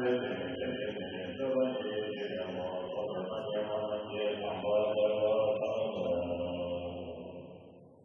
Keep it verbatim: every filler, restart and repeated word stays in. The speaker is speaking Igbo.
รื่องอะไรเกิดขึ้นใน